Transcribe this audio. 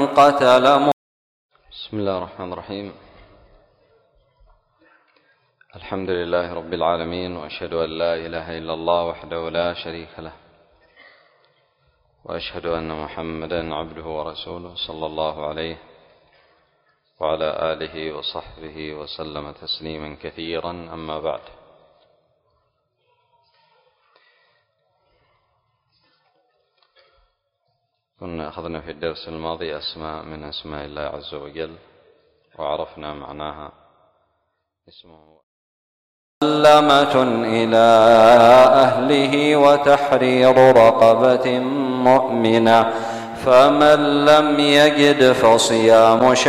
قتل. بسم الله الرحمن الرحيم. الحمد لله رب العالمين، وأشهد أن لا إله إلا الله وحده لا شريك له، وأشهد أن محمدا عبده ورسوله صلى الله عليه وعلى آله وصحبه وسلم تسليما كثيرا. أما بعد، كنا أخذنا في الدرس الماضي أسماء من أسماء الله عز وجل، وعرفنا معناها. اسمه مسلمة إلى أهله وتحرير رقبة مؤمنة، فمن لم يجد فصيام